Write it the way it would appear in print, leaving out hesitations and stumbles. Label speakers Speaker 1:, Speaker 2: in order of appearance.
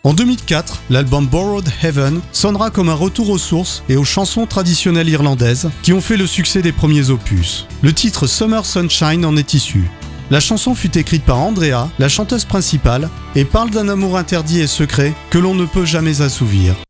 Speaker 1: En 2004, l'album Borrowed Heaven sonnera comme un retour aux sources et aux chansons traditionnelles irlandaises qui ont fait le succès des premiers opus. Le titre Summer Sunshine en est issu. La chanson fut écrite par Andrea, la chanteuse principale, et parle d'un amour interdit et secret que l'on ne peut jamais assouvir.